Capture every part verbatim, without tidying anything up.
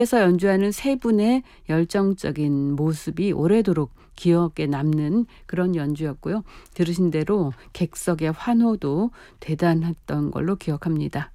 에서 연주하는 세 분의 열정적인 모습이 오래도록 기억에 남는 그런 연주였고요. 들으신 대로 객석의 환호도 대단했던 걸로 기억합니다.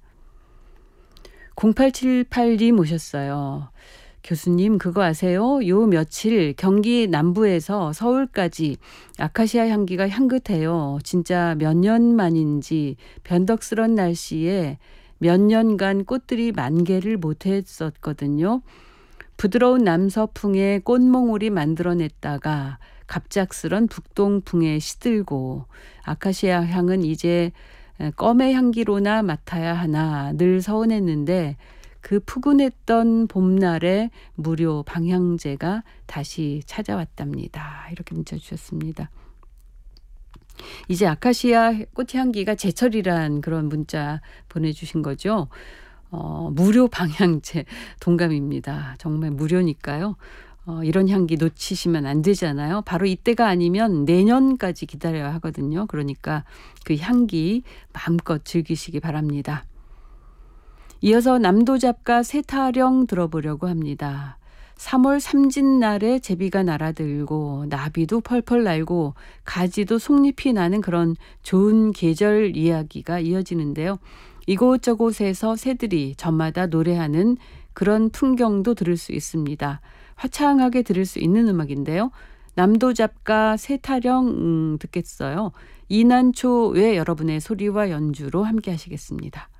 공팔칠팔님 오셨어요. 교수님 그거 아세요? 요 며칠 경기 남부에서 서울까지 아카시아 향기가 향긋해요. 진짜 몇 년 만인지 변덕스런 날씨에 몇 년간 꽃들이 만개를 못했었거든요. 부드러운 남서풍에 꽃몽울이 만들어냈다가 갑작스런 북동풍에 시들고 아카시아 향은 이제 껌의 향기로나 맡아야 하나 늘 서운했는데 그 푸근했던 봄날에 무료 방향제가 다시 찾아왔답니다. 이렇게 문자 주셨습니다. 이제 아카시아 꽃향기가 제철이란 그런 문자 보내주신 거죠. 어, 무료 방향제 동감입니다. 정말 무료니까요. 어, 이런 향기 놓치시면 안 되잖아요. 바로 이때가 아니면 내년까지 기다려야 하거든요. 그러니까 그 향기 마음껏 즐기시기 바랍니다. 이어서 남도잡가 새타령 들어보려고 합니다. 삼월 삼진날에 제비가 날아들고 나비도 펄펄 날고 가지도 속잎이 나는 그런 좋은 계절 이야기가 이어지는데요. 이곳저곳에서 새들이 저마다 노래하는 그런 풍경도 들을 수 있습니다. 화창하게 들을 수 있는 음악인데요. 남도잡가 새타령 음, 듣겠어요. 이난초의 여러분의 소리와 연주로 함께 하시겠습니다.